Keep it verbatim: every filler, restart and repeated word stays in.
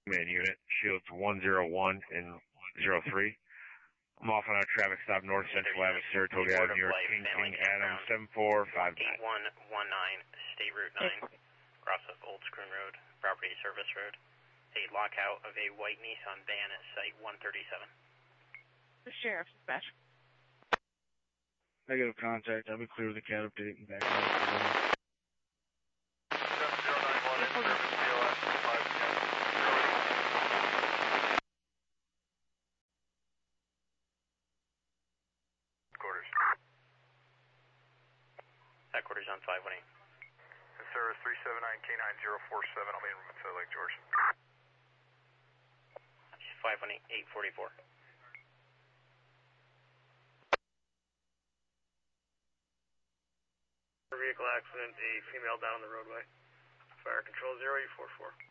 Man unit, shields one zero one and zero three. I'm off on a traffic stop north central Avenue, Saratoga Avenue, New York, King King, Adam, seven four five nine. eight one one nine, State Route nine, cross of Old Scroon Road, Property Service Road. A lockout of a white Nissan van at Site one thirty-seven. The Sheriff's Dispatch. Negative contact. I'll be clear with the cat update and back out. seven zero nine one in service, B O S five ten. Headquarters. Headquarters on five one eight. In service three seven nine K nine zero four seven, I'll be in Riverside Lake George. five one eight, eight forty-four. Vehicle accident, a female down on the roadway. Fire control zero, E four four.